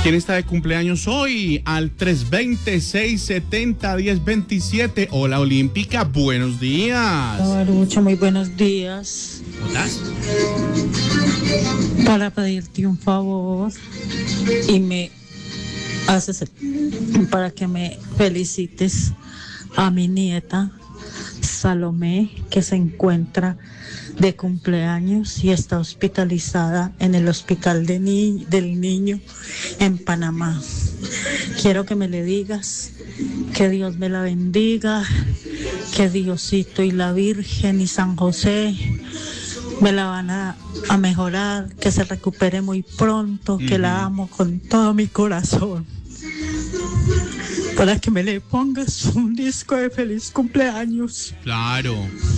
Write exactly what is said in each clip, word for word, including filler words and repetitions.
¿Quién está de cumpleaños hoy? Al tres dos cero, seis siete cero, uno cero dos siete. Hola, Olímpica, buenos días. Hola, Barucho, muy buenos días. ¿Cómo estás? Para pedirte un favor y me haces el, para que me felicites a mi nieta Salomé, que se encuentra de cumpleaños y está hospitalizada en el hospital de ni- del niño en Panamá. Quiero que me le digas que Dios me la bendiga, que Diosito y la Virgen y San José me la van a, a mejorar, que se recupere muy pronto, que uh-huh. la amo con todo mi corazón. Para que me le pongas un disco de feliz cumpleaños. Claro.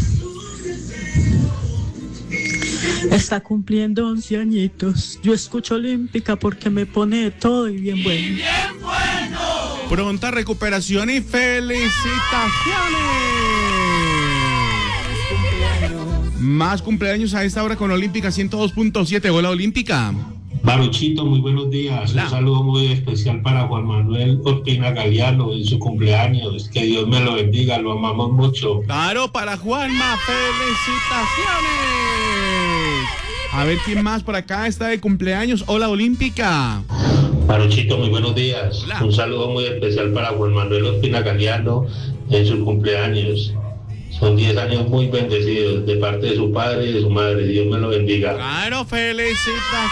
Está cumpliendo once añitos. Yo escucho Olímpica porque me pone de todo y bien bueno. ¡Y bien bueno! Pronta recuperación y felicitaciones. Más cumpleaños a esta hora con Olímpica ciento dos punto siete. Hola, Olímpica. Baruchito, muy buenos días. Hola. Un saludo muy especial para Juan Manuel Orpina Galeano en su cumpleaños. Que Dios me lo bendiga, lo amamos mucho. Claro, para Juanma, felicitaciones. A ver quién más por acá está de cumpleaños. Hola, Olímpica. Baruchito, muy buenos días. Hola. Un saludo muy especial para Juan Manuel Orpina Galeano en su cumpleaños. Son diez años muy bendecidos de parte de su padre y de su madre. Dios me lo bendiga. Claro, felicitaciones.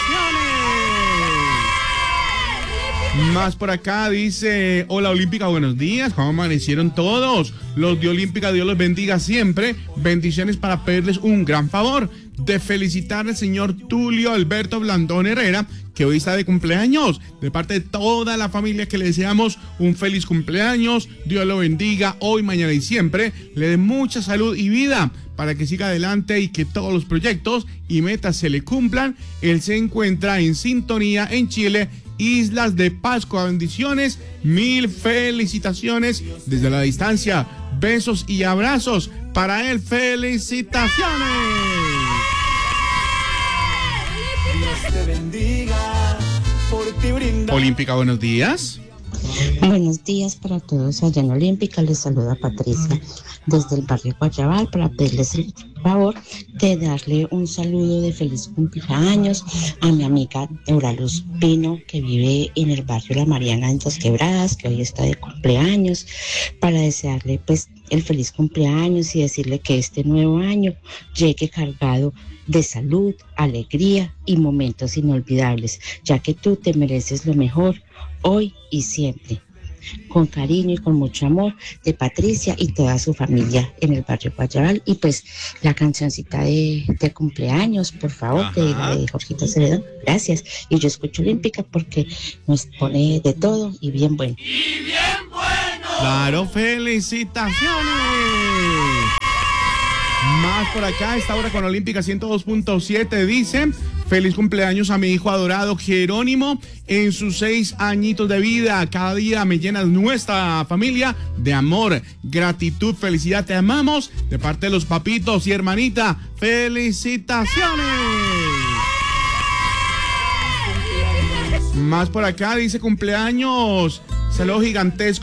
Más por acá dice, hola Olímpica, buenos días. ¿Cómo amanecieron todos? Los de Olímpica, Dios los bendiga siempre. Bendiciones para pedirles un gran favor de felicitar al señor Tulio Alberto Blandón Herrera, que hoy está de cumpleaños. De parte de toda la familia que le deseamos un feliz cumpleaños. Dios lo bendiga hoy, mañana y siempre. Le dé mucha salud y vida para que siga adelante y que todos los proyectos y metas se le cumplan. Él se encuentra en sintonía en Chile, Islas de Pascua. Bendiciones, mil felicitaciones desde la distancia. Besos y abrazos para él. Felicitaciones. Dios te bendiga, por ti brinda. Olímpica, buenos días. Buenos días para todos allá en Olímpica. Les saluda Patricia desde el barrio Guayabal para pedirles el favor de darle un saludo de feliz cumpleaños a mi amiga Euraluz Pino, que vive en el barrio La Mariana en Dos Quebradas, que hoy está de cumpleaños, para desearle pues el feliz cumpleaños y decirle que este nuevo año llegue cargado de salud, alegría y momentos inolvidables, ya que tú te mereces lo mejor hoy y siempre. Con cariño y con mucho amor, de Patricia y toda su familia en el barrio Guayabal. Y pues la cancioncita de, de cumpleaños, por favor, Ajá. de la de Jorgito Celedón. Gracias. Y yo escucho Olímpica porque nos pone de todo y bien bueno. ¡Y bien bueno! Claro, felicitaciones. Más por acá, esta hora con Olímpica ciento dos punto siete dice: feliz cumpleaños a mi hijo adorado Jerónimo en sus seis añitos de vida. Cada día me llena nuestra familia de amor, gratitud, felicidad. Te amamos de parte de los papitos y hermanita. Felicitaciones. Más por acá dice cumpleaños, saludo gigantesco